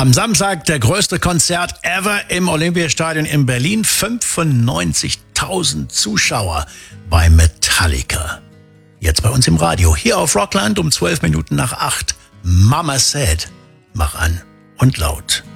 Am Samstag der größte Konzert ever im Olympiastadion in Berlin. 95.000 Zuschauer bei Metallica. Jetzt bei uns im Radio, hier auf Rockland um 12 Minuten nach 8. Mama Said. Mach an und laut.